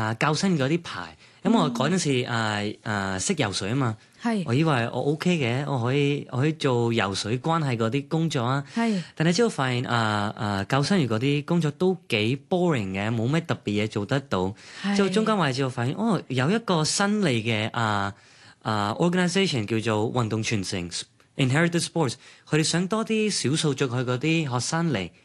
救生嗰啲牌，咁我嗰陣時識游水啊嘛，我以為我 OK 嘅，我可以做游水關係嗰啲工作啊，但係之後發現救生員嗰啲工作都幾 boring 嘅，冇咩特別嘢做得到，之後中間位之後發現有一個新嚟嘅organisation 叫做運動傳承 Inherited Sports，佢哋想多啲少數族裔嗰啲學生嚟